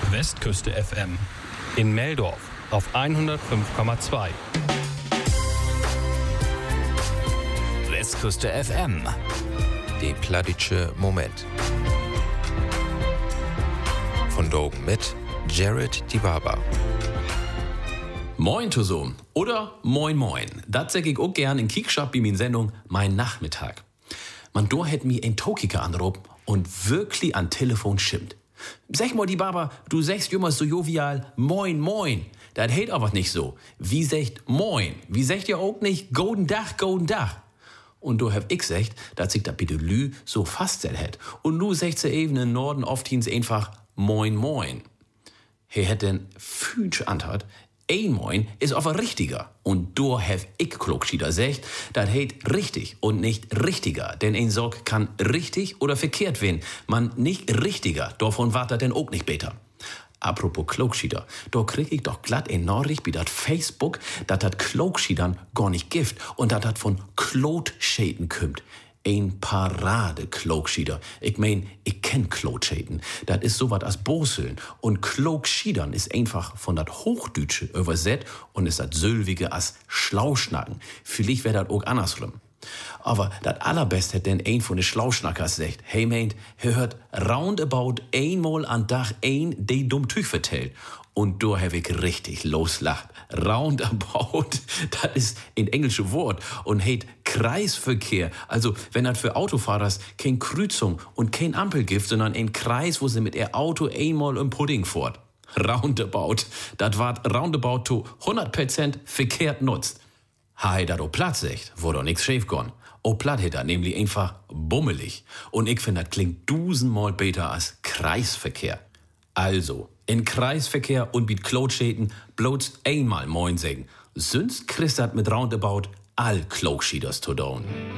Westküste FM. In Meldorf auf 105,2. Westküste FM. Die Plattdütsche Moment. Von Dogen mit Jared Dibaba. Moin zusammen oder Moin Moin. Das sag ich auch gern in Kiekschap bei min Sendung Mein Nachmittag. Man do hätt mi ein Tokiker anrufen und wirklich an Telefon schimmt. Sag mal, die Baba, du sagst immer so jovial Moin Moin. Das hält aber nicht so. Wie sagt Moin? Wie sagt ihr auch nicht Golden Dach, Golden Dach? Und du hab ich gesagt, dass sich da bitte Lü so faststellt hätt. Und nu sagt sie eben in Norden oft einfach Moin Moin. He hätt den Fünsch antwort, ein Moin ist aber richtiger. Und du hab ich Klogschieder sagt, das heißt richtig und nicht richtiger. Denn ein Sorg kann richtig oder verkehrt werden. Man nicht richtiger, davon wart er denn auch nicht besser. Apropos Klogschieder, da krieg ich doch glatt in Nachricht bei dat Facebook, dat Klogschiedern gar nicht gift und dat von Klotschäden kümmt. Ein Parade-Klogschieder. Ich mein, ich kenn Klotschäden. Das ist sowas als Boseln. Und Klogschiedern ist einfach von dat Hochdütsche übersetzt und ist das Sülwige als Schlauschnacken. Vielleicht wär dat auch andersrum. Aber das allerbeste hätt denn ein von den Schlauschnackers sagt, hey meint, hört roundabout einmal an Tag de dumm Tüch vertellt. Und da hab ich richtig loslacht. Roundabout, das ist ein englisches Wort und heißt Kreisverkehr. Also, wenn das für Autofahrers kein Kreuzung und kein Ampel gibt, sondern ein Kreis, wo sie mit ihr Auto einmal im Pudding fährt. Roundabout. Das wart roundabout to 100% verkehrt nutzt. Ha, da do Platz echt, wo doch nix schief gon. O Platt hätt nämlich einfach bummelig. Und ich find, das klingt dusenmal besser als Kreisverkehr. Also, in Kreisverkehr und mit Klotschäden bloß einmal Moin sagen. Sonst kriegst dat mit roundabout all Klogschieders to down.